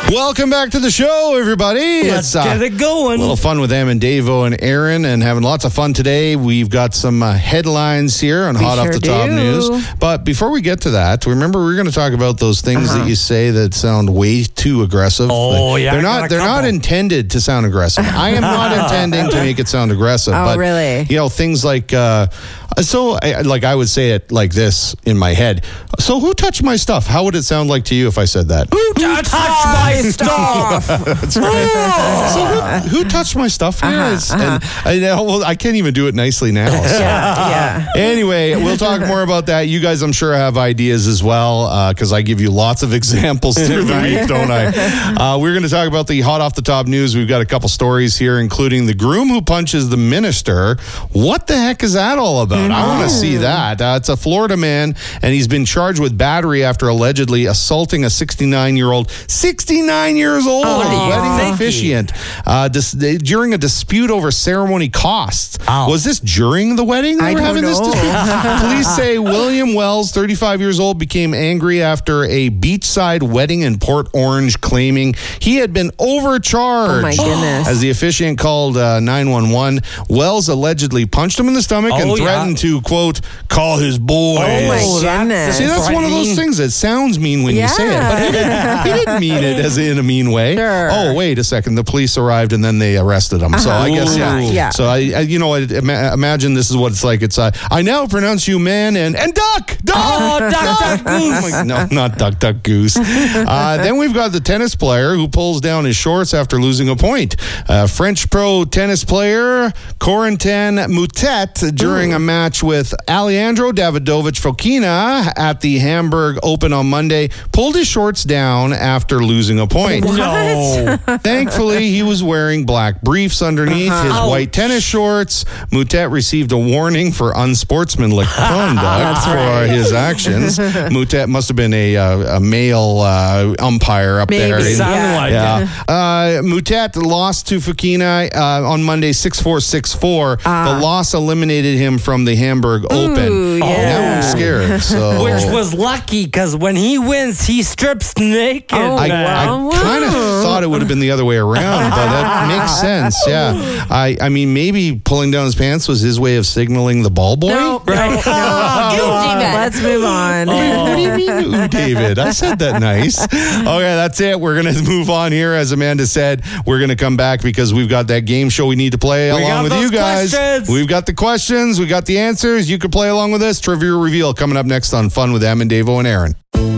Welcome back to the show, everybody. Let's get it going. A little fun with Em and Davo and Aaron, and having lots of fun today. We've got some headlines here on Hot Off the Top News. But before we get to that, remember we're going to talk about those things that you say that sound way too aggressive. Oh, yeah. They're not intended to sound aggressive. I am not intending to make it sound aggressive. Oh, but, really? You know, things like, I would say it like this in my head. So who touched my stuff? How would it sound like to you if I said that? Who touched my stuff? That's right. So who touched my stuff? Yes. And I can't even do it nicely now. So. Yeah. Anyway, we'll talk more about that. You guys, I'm sure, have ideas as well, because I give you lots of examples through the week, don't I? We're going to talk about the Hot Off the Top News. We've got a couple stories here, including the groom who punches the minister. What the heck is that all about? I want to see that. It's a Florida man, and he's been charged with battery after allegedly assaulting a 69-year-old. 69 years old, wedding officiant, during a dispute over ceremony costs. Was this during the wedding they were having this dispute? Police say William Wells, 35 years old, became angry after a beachside wedding in Port Orange, claiming he had been overcharged. Oh, my goodness. As the officiant called 911, Wells allegedly punched him in the stomach and threatened to, quote, call his boys. Oh, my goodness. See, that's one of those things that sounds mean when you say it, but he didn't mean it as in a mean way. Sure. Oh, wait a second. The police arrived and then they arrested him. So I guess, yeah. So I imagine this is what it's like. It's, I now pronounce you man and duck. Oh, duck, goose. No, not duck, goose. Then we've got the tennis player who pulls down his shorts after losing a point. French pro tennis player Corentin Moutet, during a match with Alejandro Davidovich Fokina at the Hamburg Open on Monday, pulled his shorts down after losing a point. No. Thankfully, he was wearing black briefs underneath his white tennis shorts. Moutet received a warning for unsportsmanlike conduct for his actions. Moutet must have been a male umpire up there. Moutet lost to Fokina on Monday 6-4, 6-4. The loss eliminated him from the Hamburg Open. Now I'm scared. So. Which was lucky, because when he wins, he strips naked. I kind of thought it would have been the other way around, but that makes sense. Yeah. I mean, maybe pulling down his pants was his way of signaling the ball boy. No. Let's move on. What do you mean, ooh, David? I said that nice. Okay, that's it. We're going to move on here. As Amanda said, we're going to come back because we've got that game show we need to play along with you guys. Questions. We've got the questions. We got the answers. You can play along with us. Trivia Reveal coming up next on Fun with Em and Davo and Aaron.